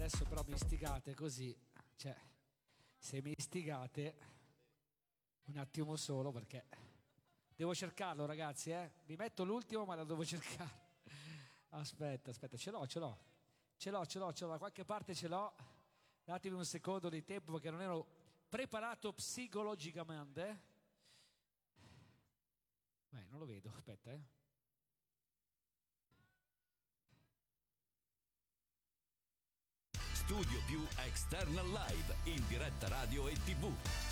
adesso però mi istigate così, cioè, se mi istigate, un attimo solo perché devo cercarlo, ragazzi, eh. Vi metto l'ultimo, ma lo devo cercare. Aspetta, ce l'ho, da qualche parte ce l'ho. Datemi un secondo di tempo perché non ero preparato psicologicamente. Beh, non lo vedo, aspetta, Studio più External Live in diretta radio e TV.